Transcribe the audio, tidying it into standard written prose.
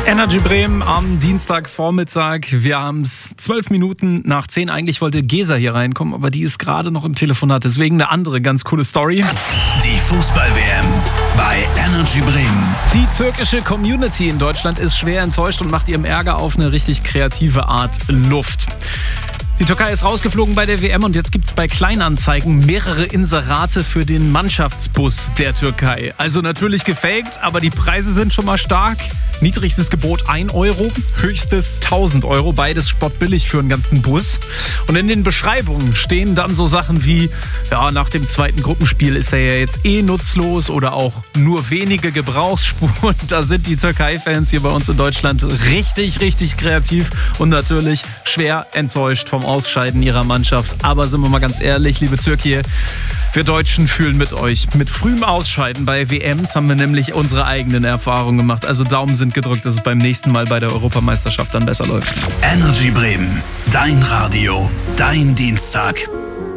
Energy Bremen am Dienstagvormittag. Wir haben es 12 Minuten nach 10. Eigentlich wollte Gesa hier reinkommen, aber die ist gerade noch im Telefonat. Deswegen eine andere ganz coole Story. Die Fußball-WM bei Energy Bremen. Die türkische Community in Deutschland ist schwer enttäuscht und macht ihrem Ärger auf eine richtig kreative Art Luft. Die Türkei ist rausgeflogen bei der WM und jetzt gibt es bei Kleinanzeigen mehrere Inserate für den Mannschaftsbus der Türkei. Also natürlich gefaked, aber die Preise sind schon mal stark. Niedrigstes Gebot 1 Euro, höchstes 1.000 Euro, beides spottbillig für einen ganzen Bus. Und in den Beschreibungen stehen dann so Sachen wie, ja, nach dem zweiten Gruppenspiel ist er ja jetzt nutzlos oder auch nur wenige Gebrauchsspuren. Da sind die Türkei-Fans hier bei uns in Deutschland richtig, richtig kreativ und natürlich schwer enttäuscht vom Ausscheiden ihrer Mannschaft. Aber sind wir mal ganz ehrlich, liebe Türkei, wir Deutschen fühlen mit euch. Mit frühem Ausscheiden bei WMs haben wir nämlich unsere eigenen Erfahrungen gemacht. Also Daumen sind gedrückt, dass es beim nächsten Mal bei der Europameisterschaft dann besser läuft. Energy Bremen, dein Radio, dein Dienstag.